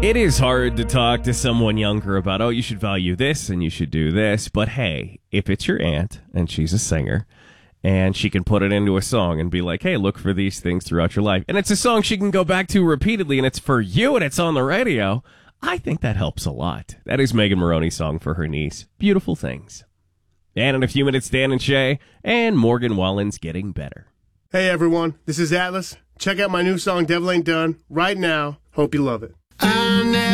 It is hard to talk to someone younger about, oh, you should value this and you should do this. But hey, if it's your aunt and she's a singer and she can put it into a song and be like, hey, look for these things throughout your life. And it's a song she can go back to repeatedly and it's for you and it's on the radio. I think that helps a lot. That is Megan Moroney's song for her niece, Beautiful Things. And in a few minutes, Dan and Shay and Morgan Wallen's Getting Better. Hey everyone, this is Atlas. Check out my new song, Devil Ain't Done, right now. Hope you love it.